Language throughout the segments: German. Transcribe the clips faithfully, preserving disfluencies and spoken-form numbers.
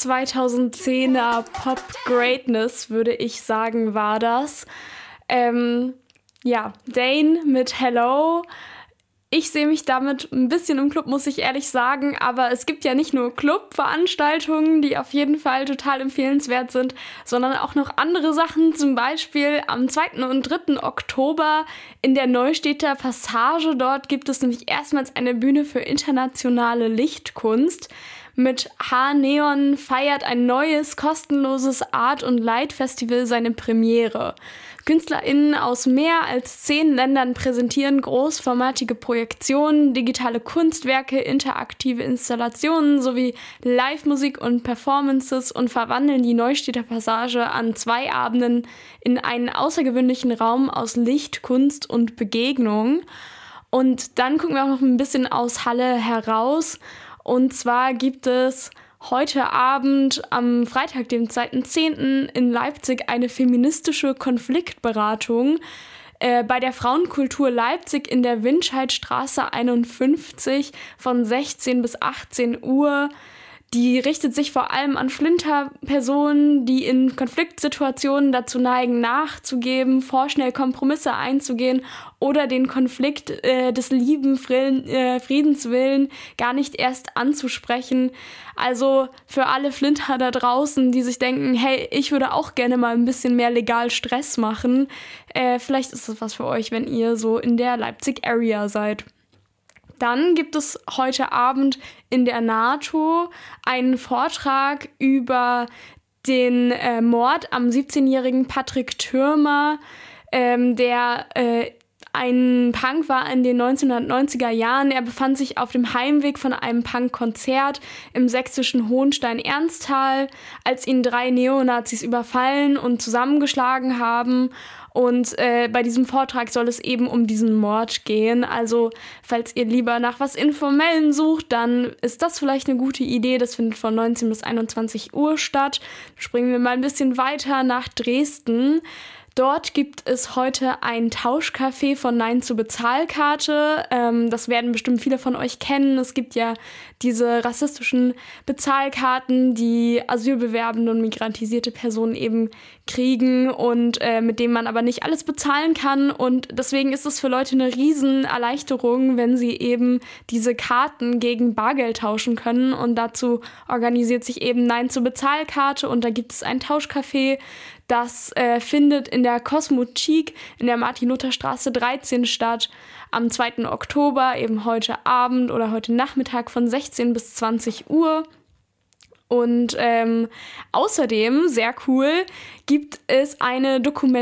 zweitausendzehner Pop Greatness, würde ich sagen, war das. Ähm, ja, Dane mit Hello. Ich sehe mich damit ein bisschen im Club, muss ich ehrlich sagen, aber es gibt ja nicht nur Clubveranstaltungen, die auf jeden Fall total empfehlenswert sind, sondern auch noch andere Sachen, zum Beispiel am zweiten und dritten Oktober in der Neustädter Passage. Dort gibt es nämlich erstmals eine Bühne für internationale Lichtkunst. Mit H-Neon feiert ein neues, kostenloses Art- und Light-Festival seine Premiere. KünstlerInnen aus mehr als zehn Ländern präsentieren großformatige Projektionen, digitale Kunstwerke, interaktive Installationen sowie Live-Musik und Performances und verwandeln die Neustädter Passage an zwei Abenden in einen außergewöhnlichen Raum aus Licht, Kunst und Begegnung. Und dann gucken wir auch noch ein bisschen aus Halle heraus. Und zwar gibt es heute Abend am Freitag, dem zweiten zehnten in Leipzig eine feministische Konfliktberatung äh, bei der Frauenkultur Leipzig in der Windscheidstraße einundfünfzig von sechzehn bis achtzehn Uhr. Die richtet sich vor allem an Flinterpersonen, die in Konfliktsituationen dazu neigen, nachzugeben, vorschnell Kompromisse einzugehen oder den Konflikt äh, des lieben Frieden, äh, Friedens willen gar nicht erst anzusprechen. Also für alle Flinter da draußen, die sich denken, hey, ich würde auch gerne mal ein bisschen mehr legal Stress machen. Äh, vielleicht ist das was für euch, wenn ihr so in der Leipzig-Area seid. Dann gibt es heute Abend in der NATO einen Vortrag über den äh, Mord am siebzehnjährigen Patrick Türmer, ähm, der äh, ein Punk war in den neunzehnhundertneunziger Jahren. Er befand sich auf dem Heimweg von einem Punk-Konzert im sächsischen Hohenstein-Ernsthal, als ihn drei Neonazis überfallen und zusammengeschlagen haben. Und äh, bei diesem Vortrag soll es eben um diesen Mord gehen. Also, falls ihr lieber nach was Informellen sucht, dann ist das vielleicht eine gute Idee. Das findet von neunzehn bis einundzwanzig Uhr statt. Springen wir mal ein bisschen weiter nach Dresden. Dort gibt es heute ein Tauschcafé von Nein zur Bezahlkarte. Ähm, das werden bestimmt viele von euch kennen. Es gibt ja diese rassistischen Bezahlkarten, die asylbewerbende und migrantisierte Personen eben kriegen und äh, mit denen man aber nicht alles bezahlen kann. Und deswegen ist es für Leute eine Riesenerleichterung, wenn sie eben diese Karten gegen Bargeld tauschen können. Und dazu organisiert sich eben Nein zur Bezahlkarte und da gibt es ein Tauschcafé. Das äh, findet in der Kosmotik in der Martin-Luther-Straße dreizehn statt am zweiten Oktober, eben heute Abend oder heute Nachmittag von sechzehn bis zwanzig Uhr. Und ähm, außerdem, sehr cool, gibt es eine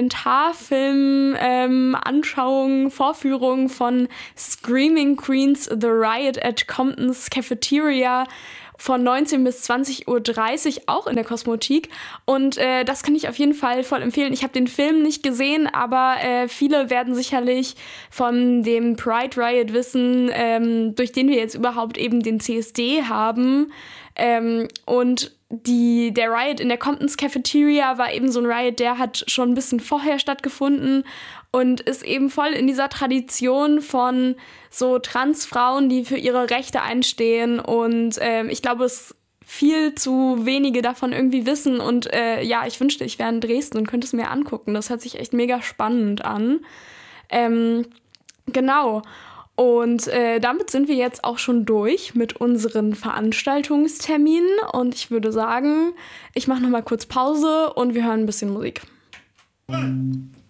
Dokumentarfilm-Anschauung, ähm, Vorführung von Screaming Queens, The Riot at Compton's Cafeteria von neunzehn bis zwanzig Uhr dreißig, auch in der Kosmotik. Und äh, das kann ich auf jeden Fall voll empfehlen. Ich habe den Film nicht gesehen, aber äh, viele werden sicherlich von dem Pride Riot wissen, ähm, durch den wir jetzt überhaupt eben den C S D haben. Ähm, und die, der Riot in der Compton's Cafeteria war eben so ein Riot, der hat schon ein bisschen vorher stattgefunden und ist eben voll in dieser Tradition von so Transfrauen, die für ihre Rechte einstehen. Und ähm, ich glaube, es viel zu wenige davon irgendwie wissen. Und äh, ja, ich wünschte, ich wäre in Dresden und könnte es mir angucken. Das hört sich echt mega spannend an. Ähm, genau. Und äh, damit sind wir jetzt auch schon durch mit unseren Veranstaltungsterminen. Und ich würde sagen, ich mache noch mal kurz Pause und wir hören ein bisschen Musik.